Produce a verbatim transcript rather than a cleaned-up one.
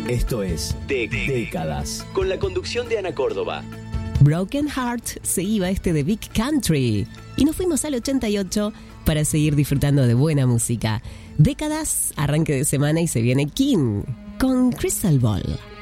Esto es de Décadas, con la conducción de Ana Córdoba. Broken Heart se iba este de Big Country y nos fuimos al ochenta y ocho para seguir disfrutando de buena música. Décadas, arranque de semana y se viene King con Crystal Ball.